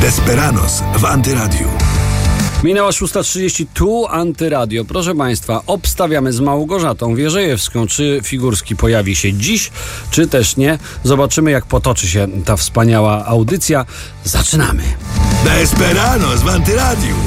Desperados w Antyradiu. Minęła 6:30, tu Antyradio. Proszę Państwa, obstawiamy z Małgorzatą Wierzejewską, czy Figurski pojawi się dziś, czy też nie. Zobaczymy, jak potoczy się ta wspaniała audycja. Zaczynamy. Desperados w Antyradiu.